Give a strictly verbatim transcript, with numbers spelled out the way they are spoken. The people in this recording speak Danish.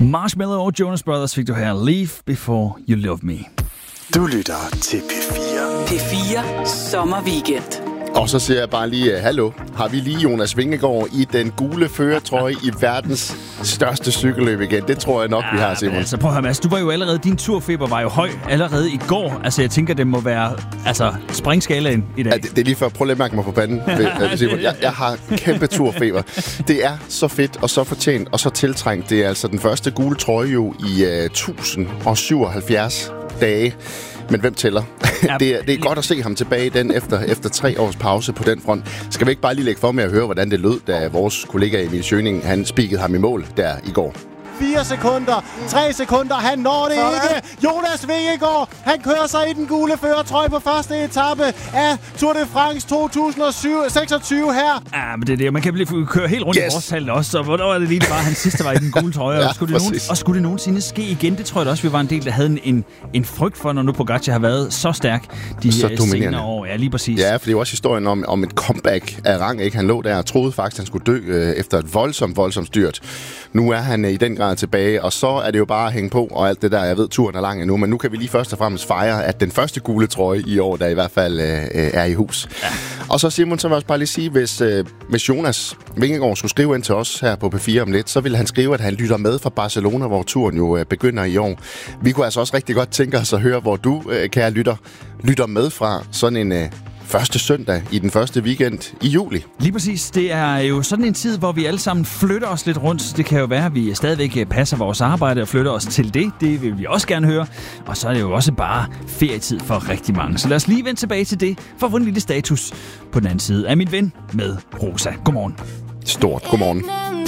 Marshmello og Jonas Brothers fik du her. Leave Before You Love Me. Du lytter til P fire. P fire Sommerweekend. Og så siger jeg bare lige, hallo, har vi lige Jonas Vingegaard i den gule førertrøje i verdens største cykelløb igen? Det tror jeg nok, ja, vi har, Simon. Altså, prøv at høre, Mads, du var jo allerede, din turfeber var jo høj allerede i går. Altså, jeg tænker, det må være altså, springskalaen i dag. Ja, det, det er lige før, prøv lige at mærke mig på panden, Simon. Jeg, jeg har kæmpe turfeber. Det er så fedt og så fortjent og så tiltrængt. Det er altså den første gule trøje jo i uh, et tusind syvoghalvfjerds dage. Men hvem tæller? Ja, det, er, det er godt at se ham tilbage i den efter, efter tre års pause på den front. Skal vi ikke bare lige lægge for med at høre, hvordan det lød, da vores kollega Emil Schøning, han spikede ham i mål der i går? fire sekunder, tre sekunder, han når det ikke. Jonas Vingegaard, han kører sig i den gule førertrøje på første etape af Tour de France to tusind seksogtyve her. Ja, men det er det. Man kan blive køre helt rundt yes. i årstallet også, så hvornår var det lige bare, han sidste var i den gule trøje. Ja, og, skulle det nogen, og skulle det nogensinde ske igen? Det tror jeg da også, vi var en del, der havde en, en frygt for, når nu Pogacar har været så stærk de så senere år. Ja, lige præcis. Ja, for det er også historien om, om et comeback af rang, ikke? Han lå der og troede faktisk, han skulle dø øh, efter et voldsomt, voldsomt styrt. Nu er han øh, i den grad tilbage, og så er det jo bare at hænge på, og alt det der, jeg ved, turen er lang endnu, men nu kan vi lige først og fremmest fejre, at den første gule trøje i år, der i hvert fald øh, er i hus. Ja. Og så Simon, så vil jeg også bare lige sige, hvis, øh, hvis Jonas Vingegaard skulle skrive ind til os her på P fire om lidt, så vil han skrive, at han lytter med fra Barcelona, hvor turen jo øh, begynder i år. Vi kunne altså også rigtig godt tænke os at høre, hvor du, øh, kære lytter, lytter med fra sådan en øh, første søndag i den første weekend i juli. Lige præcis. Det er jo sådan en tid, hvor vi alle sammen flytter os lidt rundt. Det kan jo være, at vi stadigvæk passer vores arbejde og flytter os til det. Det vil vi også gerne høre. Og så er det jo også bare ferietid for rigtig mange. Så lad os lige vende tilbage til det, for at få en lille status på den anden side af min ven med Rosa. Godmorgen. Stort godmorgen.